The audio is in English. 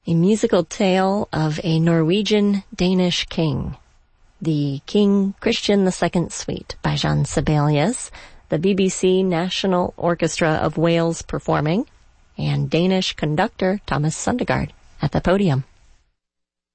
A musical tale of a Norwegian-Danish king. The King Christian II Suite by Jean Sibelius, the BBC National Orchestra of Wales performing, and Danish conductor Thomas Sundergaard at the podium.